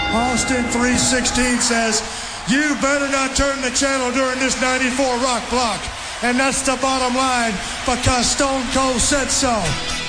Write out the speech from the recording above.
Austin 316 says, you better not turn the channel during this 94 rock block. And that's the bottom line because Stone Cold said so.